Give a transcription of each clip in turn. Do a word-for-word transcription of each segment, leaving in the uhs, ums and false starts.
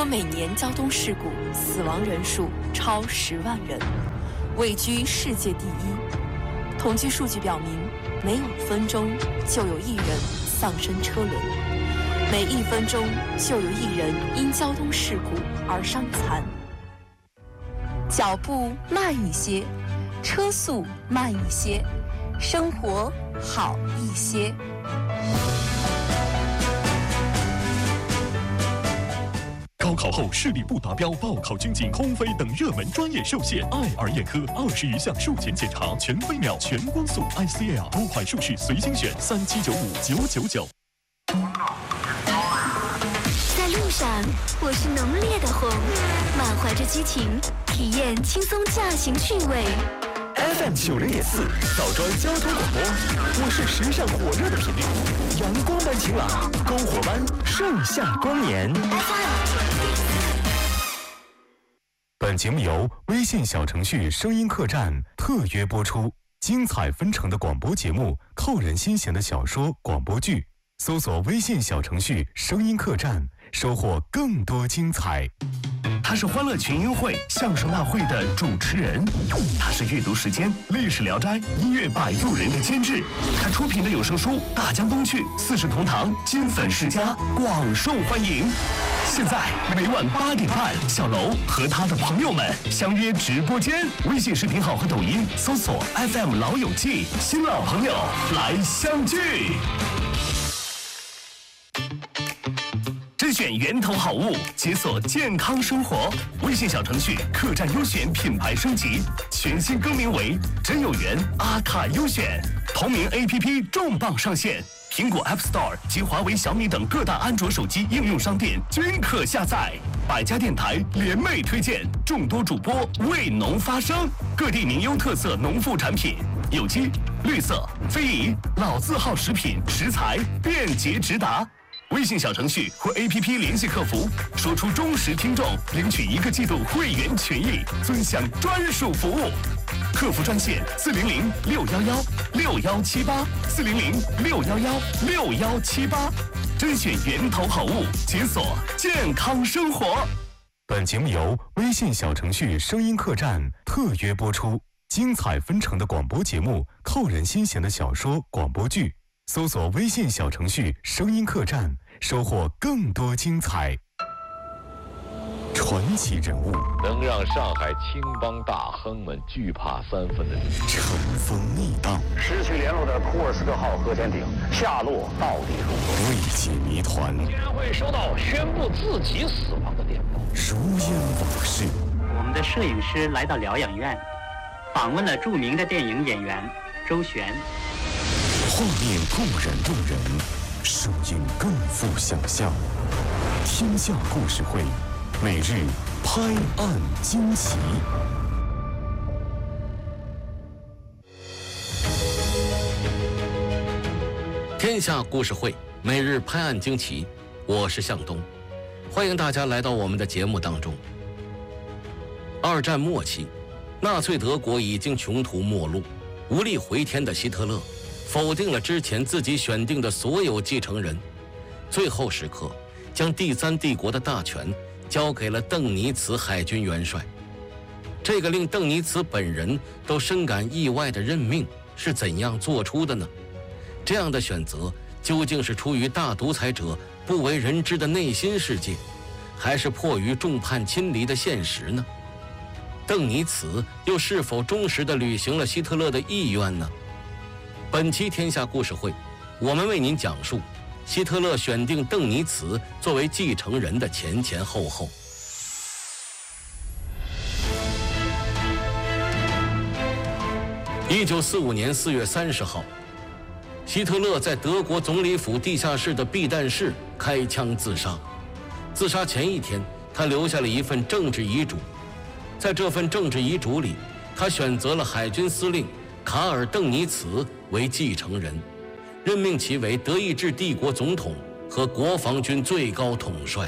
国每年交通事故死亡人数超十万人，位居世界第一。统计数据表明，每五分钟就有一人丧生车轮，每一分钟就有一人因交通事故而伤残。脚步慢一些，车速慢一些，生活好一些。 高考后视力不达标、报考军警、空飞等热门专业受限，爱尔眼科二十余项术前检查，全飞秒、全光速 I C L 多款术式随心选，三七九五九九九。 在路上，我是浓烈的红，满怀着激情，体验轻松驾行趣味。 F M 九零点四，枣庄交通广播，我是时尚火热的频率，阳光般晴朗，篝火般盛夏光年。 本节目由微信小程序声音客栈特约播出，精彩纷呈的广播节目，扣人心弦的小说、广播剧，搜索微信小程序声音客栈，收获更多精彩。 他是欢乐群英会相声大会的主持人，他是阅读时间、历史聊斋、音乐摆渡人的监制，他出品的有声书《大江东去》《四世同堂》金粉世家广受欢迎。现在每晚八点半，小楼和他的朋友们相约直播间，微信视频号和抖音搜索 F M 老友记，新老朋友来相聚。甄选源头好物，解锁健康生活。微信小程序客栈优选品牌升级，全新更名为真有缘阿卡优选。同名 A P P 重磅上线，苹果 App Store 及华为、小米等各大安卓手机应用商店均可下载。百家电台联袂推荐，众多主播为农发声，各地名优特色农副产品，有机、绿色、非遗、老字号食品食材便捷直达。微信小程序或 A P P 联系客服，说出忠实听众，领取一个季度会员权益，尊享专属服务。客服专线四零零六幺幺六幺七八四零零六幺幺六幺七八，甄选源头好物，解锁健康生活。 本节目由微信小程序声音客栈特约播出，精彩纷呈的广播节目，扣人心弦的小说、广播剧，搜索微信小程序声音客栈，收获更多精彩。传奇人物， 能让上海青帮大亨们惧怕三分的人， 乘风逆荡， 失去联络的库尔斯克号核潜艇下落到底如何？ 未解谜团， 竟然会收到宣布自己死亡的电报， 如烟往事。 我们的摄影师来到疗养院，访问了著名的电影演员周璇。 画面固然动人，声音更富想象。天下故事会，每日拍案惊奇。 天下故事会，每日拍案惊奇，我是向东，欢迎大家来到我们的节目当中。二战末期，纳粹德国已经穷途末路，无力回天的希特勒否定了之前自己选定的所有继承人，最后时刻将第三帝国的大权交给了邓尼茨海军元帅。这个令邓尼茨本人都深感意外的任命是怎样做出的呢？这样的选择究竟是出于大独裁者不为人知的内心世界，还是迫于众叛亲离的现实呢？邓尼茨又是否忠实地履行了希特勒的意愿呢？本期天下故事会，我们为您讲述希特勒选定邓尼茨作为继承人的前前后后。一九四五年四月三十号，希特勒在德国总理府地下室的避弹室开枪自杀。自杀前一天，他留下了一份政治遗嘱。在这份政治遗嘱里，他选择了海军司令卡尔·邓尼茨为继承人，任命其为德意志帝国总统和国防军最高统帅。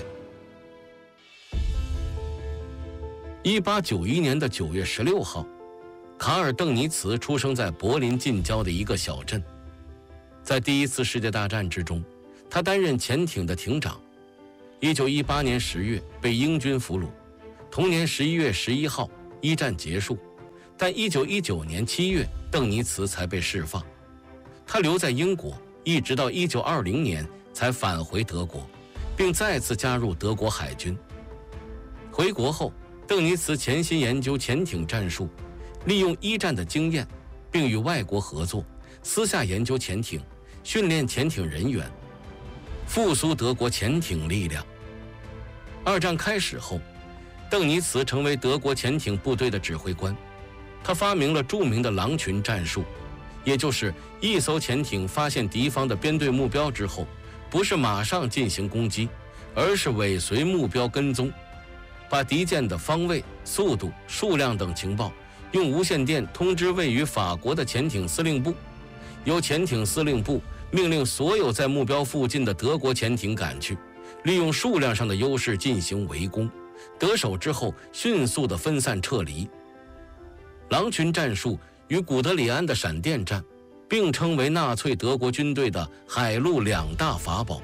一八九一年的九月十六号，卡尔·邓尼茨出生在柏林近郊的一个小镇。在第一次世界大战之中，他担任潜艇的艇长。 一九一八年十月被英军俘虏，同年十一月十一号一战结束，但一九一九年七月邓尼茨才被释放。他留在英国，一直到一九二零年才返回德国，并再次加入德国海军。回国后，邓尼茨潜心研究潜艇战术，利用一战的经验，并与外国合作，私下研究潜艇，训练潜艇人员，复苏德国潜艇力量。二战开始后，邓尼茨成为德国潜艇部队的指挥官，他发明了著名的狼群战术，也就是一艘潜艇发现敌方的编队目标之后，不是马上进行攻击，而是尾随目标跟踪，把敌舰的方位、速度、数量等情报用无线电通知位于法国的潜艇司令部，由潜艇司令部命令所有在目标附近的德国潜艇赶去，利用数量上的优势进行围攻，得手之后迅速地分散撤离。狼群战术与古德里安的闪电战并称为纳粹德国军队的海陆两大法宝。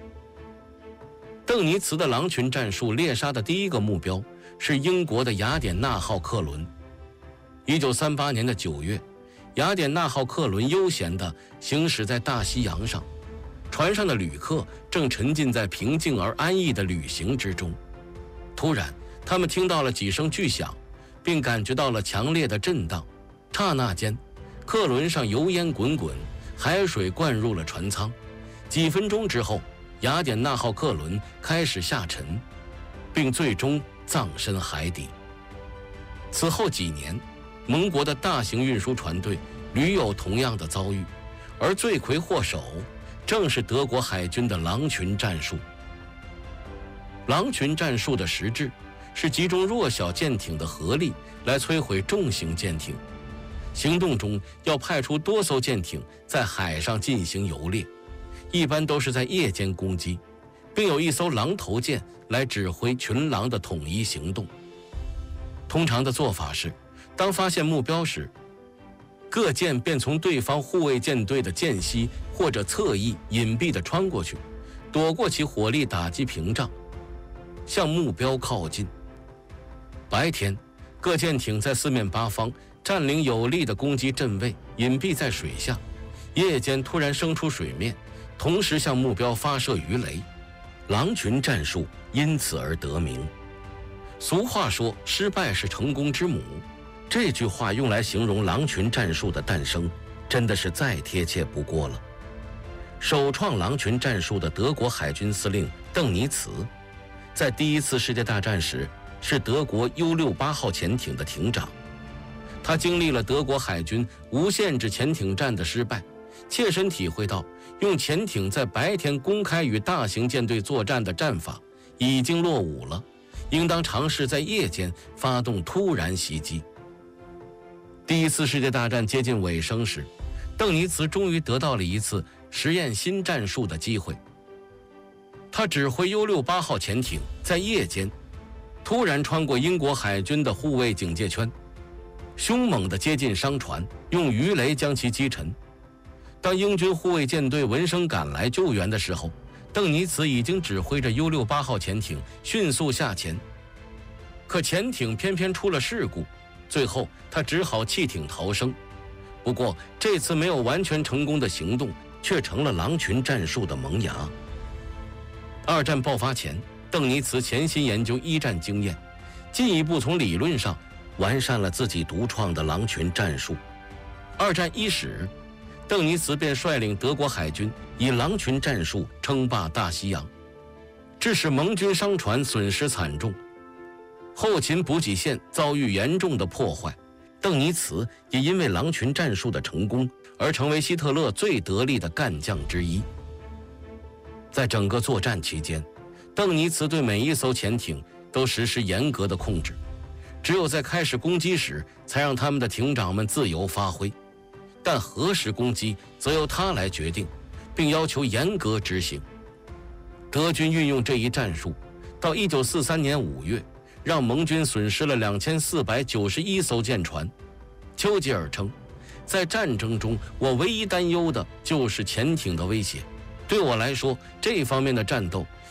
邓尼茨的狼群战术猎杀的第一个目标是英国的雅典娜号客轮。一九三八年的九月，雅典娜号客轮悠闲地行驶在大西洋上，船上的旅客正沉浸在平静而安逸的旅行之中。突然，他们听到了几声巨响，并感觉到了强烈的震荡。刹那间，客轮上油烟滚滚，海水灌入了船舱。几分钟之后，雅典娜号客轮开始下沉，并最终葬身海底。此后几年，盟国的大型运输船队屡有同样的遭遇，而罪魁祸首正是德国海军的狼群战术。狼群战术的实质是集中弱小舰艇的合力来摧毁重型舰艇，行动中要派出多艘舰艇在海上进行游猎，一般都是在夜间攻击，并有一艘狼头舰来指挥群狼的统一行动。通常的做法是，当发现目标时，各舰便从对方护卫舰队的间隙或者侧翼隐蔽地穿过去，躲过其火力打击屏障，向目标靠近。白天，各舰艇在四面八方占领有利的攻击阵位，隐蔽在水下；夜间突然升出水面，同时向目标发射鱼雷。狼群战术因此而得名。俗话说，失败是成功之母。这句话用来形容狼群战术的诞生，真的是再贴切不过了。首创狼群战术的德国海军司令邓尼茨，在第一次世界大战时是德国 U 六十八号潜艇的艇长。他经历了德国海军无限制潜艇战的失败，切身体会到用潜艇在白天公开与大型舰队作战的战法已经落伍了，应当尝试在夜间发动突然袭击。第一次世界大战接近尾声时，邓尼茨终于得到了一次实验新战术的机会。他指挥 U 六十八号潜艇在夜间突然穿过英国海军的护卫警戒圈，凶猛地接近商船，用鱼雷将其击沉。当英军护卫舰队闻声赶来救援的时候，邓尼茨已经指挥着 U 六十八号潜艇迅速下潜，可潜艇偏偏出了事故，最后他只好弃艇逃生。不过这次没有完全成功的行动，却成了狼群战术的萌芽。二战爆发前，邓尼茨潜心研究一战经验，进一步从理论上完善了自己独创的狼群战术。二战伊始，邓尼茨便率领德国海军以狼群战术称霸大西洋，致使盟军商船损失惨重，后勤补给线遭遇严重的破坏。邓尼茨也因为狼群战术的成功而成为希特勒最得力的干将之一。在整个作战期间，邓尼茨对每一艘潜艇都实施严格的控制，只有在开始攻击时才让他们的艇长们自由发挥，但何时攻击则由他来决定，并要求严格执行。德军运用这一战术，到一九四三年五月，让盟军损失了两千四百九十一艘舰船。丘吉尔称，在战争中我唯一担忧的就是潜艇的威胁，对我来说，这方面的战斗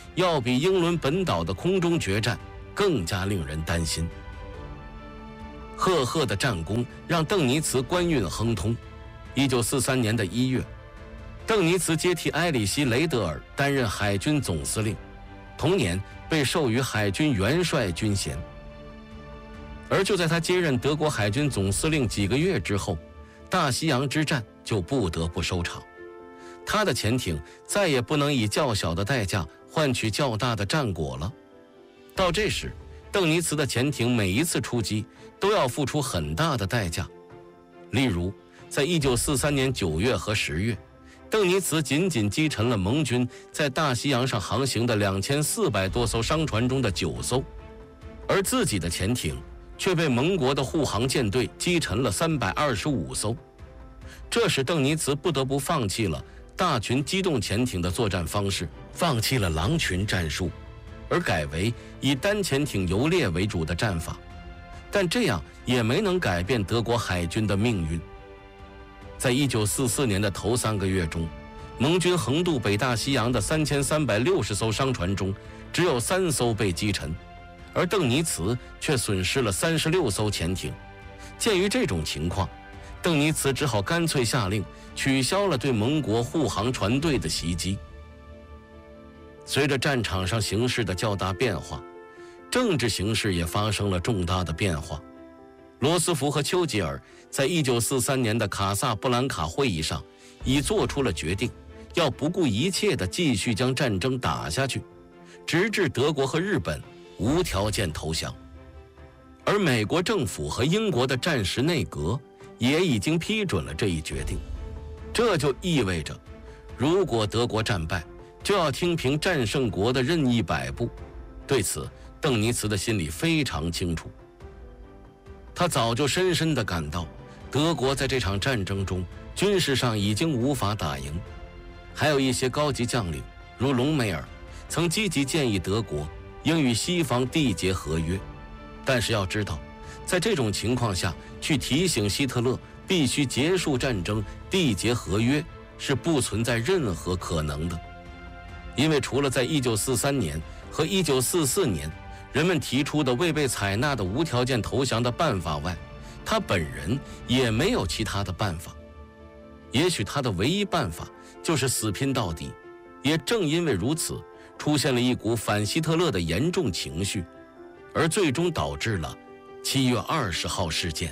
要比英伦本岛的空中决战更加令人担心。赫赫的战功让邓尼茨官运亨通。一九四三年的一月，邓尼茨接替埃里希·雷德尔担任海军总司令，同年被授予海军元帅军衔。而就在他接任德国海军总司令几个月之后，大西洋之战就不得不收场。他的潜艇再也不能以较小的代价换取较大的战果了。到这时，邓尼茨的潜艇每一次出击都要付出很大的代价。例如，在一九四三年九月和十月，邓尼茨仅仅击沉了盟军在大西洋上航行的两千四百多艘商船中的九艘，而自己的潜艇却被盟国的护航舰队击沉了三百二十五艘。这使邓尼茨不得不放弃了大群机动潜艇的作战方式，放弃了狼群战术，而改为以单潜艇游猎为主的战法。但这样也没能改变德国海军的命运。在一九四四年的头三个月中，盟军横渡北大西洋的三千三百六十艘商船中，只有三艘被击沉，而邓尼茨却损失了三十六艘潜艇。鉴于这种情况，邓尼茨只好干脆下令取消了对盟国护航船队的袭击。随着战场上形势的较大变化，政治形势也发生了重大的变化。罗斯福和丘吉尔在一九四三年的卡萨布兰卡会议上已做出了决定，要不顾一切地继续将战争打下去，直至德国和日本无条件投降。而美国政府和英国的战时内阁也已经批准了这一决定。这就意味着，如果德国战败，就要听凭战胜国的任意摆布。对此，邓尼茨的心里非常清楚。他早就深深地感到，德国在这场战争中军事上已经无法打赢。还有一些高级将领，如隆美尔，曾积极建议德国应与西方缔结合约。但是要知道，在这种情况下去提醒希特勒必须结束战争、缔结合约，是不存在任何可能的。因为除了在一九四三年和一九四四年人们提出的未被采纳的无条件投降的办法外，他本人也没有其他的办法。也许他的唯一办法就是死拼到底。也正因为如此，出现了一股反希特勒的严重情绪，而最终导致了七月二十号事件。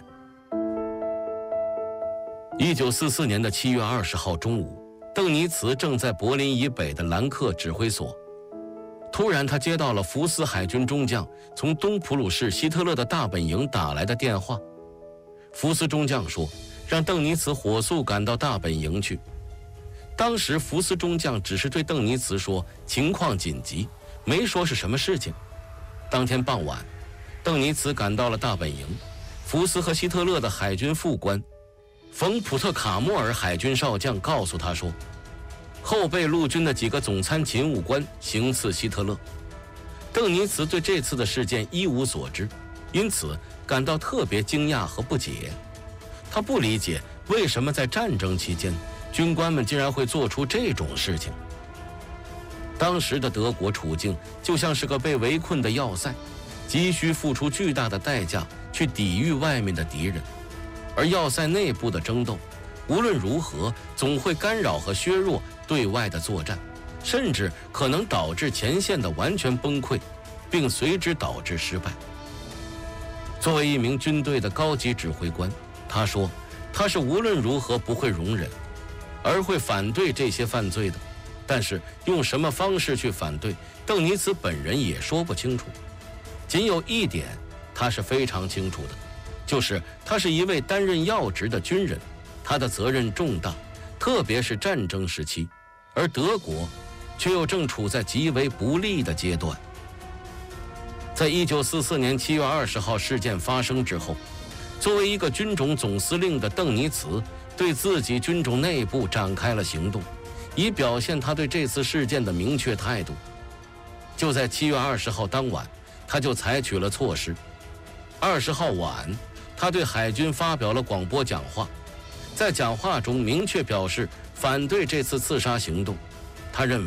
一九四四年的七月二十号中午，邓尼茨正在柏林以北的兰克指挥所。突然，他接到了福斯海军中将从东普鲁士希特勒的大本营打来的电话。福斯中将说，让邓尼茨火速赶到大本营去。当时，福斯中将只是对邓尼茨说情况紧急，没说是什么事情。当天傍晚，邓尼茨赶到了大本营。福斯和希特勒的海军副官冯普特卡莫尔海军少将告诉他说，后备陆军的几个总参勤务官行刺希特勒。邓尼茨对这次的事件一无所知，因此感到特别惊讶和不解。他不理解为什么在战争期间，军官们竟然会做出这种事情。当时的德国处境就像是个被围困的要塞，急需付出巨大的代价去抵御外面的敌人。而要塞内部的争斗，无论如何总会干扰和削弱对外的作战，甚至可能导致前线的完全崩溃，并随之导致失败。作为一名军队的高级指挥官，他说他是无论如何不会容忍，而会反对这些犯罪的。但是用什么方式去反对，邓尼茨本人也说不清楚。仅有一点他是非常清楚的，就是他是一位担任要职的军人，他的责任重大，特别是战争时期，而德国却又正处在极为不利的阶段。在一九四四年七月二十号事件发生之后，作为一个军种总司令的邓尼茨对自己军种内部展开了行动，以表现他对这次事件的明确态度。就在七月二十号当晚，他就采取了措施。二十号晚，他对海军发表了广播讲话，在讲话中明确表示反对这次刺杀行动。他认为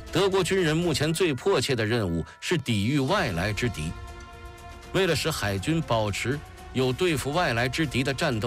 德国军人目前最迫切的任务是抵御外来之敌。为了使海军保持有对付外来之敌的战斗